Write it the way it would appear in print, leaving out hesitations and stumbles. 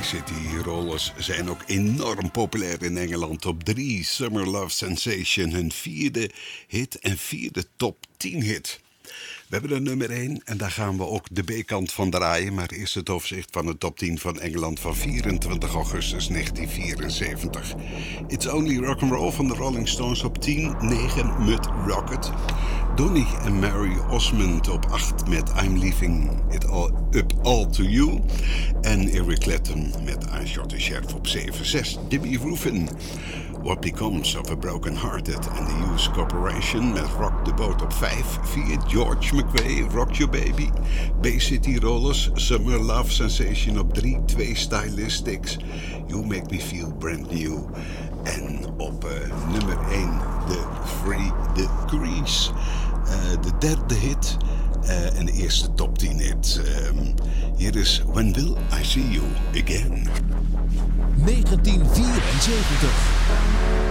Bay-City Rollers zijn ook enorm populair in Engeland. Op 3 Summer Love Sensation, hun 4e hit en 4e top 10 hit. We hebben de nummer 1 en daar gaan we ook de B-kant van draaien. Maar eerst het overzicht van de top 10 van Engeland van 24 augustus 1974. It's Only Rock'n'Roll van de Rolling Stones op 10, 9 met Rocket. Donny en Mary Osmond op 8 met I'm Leaving It All To You. En Eric Clapton met I Shot a Sheriff op 7, 6. Debbie Rufin, What Becomes of a Broken Hearted and the Hughes Corporation met Rock the Boat op 5, 4. George McVey, Rock Your Baby. Bay-City Rollers, Summer Love Sensation op 3, 2 Stylistics, You Make Me Feel Brand New. En op nummer 1 de Free Degrees, de derde hit en de eerste top 10 hit. Hier is When Will I See You Again. 1974.